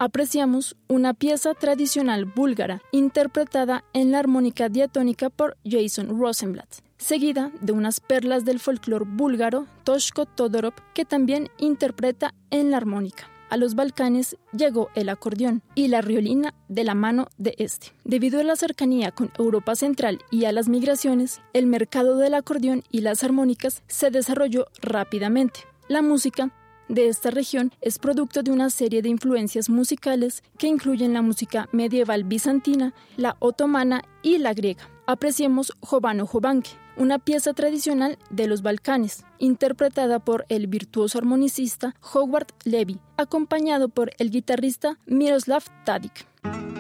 apreciamos una pieza tradicional búlgara interpretada en la armónica diatónica por Jason Rosenblatt, seguida de unas perlas del folclore búlgaro, Toshko Todorov, que también interpreta en la armónica. A los Balcanes llegó el acordeón y la riolina de la mano de este. Debido a la cercanía con Europa Central y a las migraciones, el mercado del acordeón y las armónicas se desarrolló rápidamente. La música de esta región es producto de una serie de influencias musicales que incluyen la música medieval bizantina, la otomana y la griega. Apreciemos Jovano Jovanke, una pieza tradicional de los Balcanes, interpretada por el virtuoso armonicista Howard Levy, acompañado por el guitarrista Miroslav Tadic.